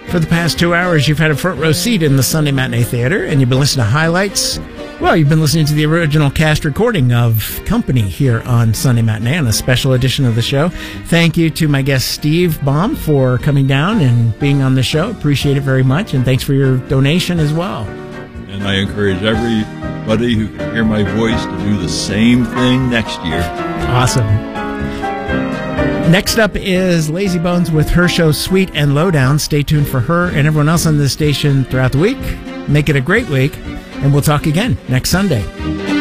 For the past 2 hours, you've had a front row seat in the Sunday Matinee Theater, and you've been listening to highlights. Well, you've been listening to the original cast recording of Company here on Sunday Matinee on a special edition of the show. Thank you to my guest Steve Baum for coming down and being on the show. Appreciate it very much, and thanks for your donation as well. And I encourage everybody who can hear my voice to do the same thing next year. Awesome. Next up is Lazy Bones with her show Sweet and Lowdown. Stay tuned for her and everyone else on this station throughout the week. Make it a great week, and we'll talk again next Sunday.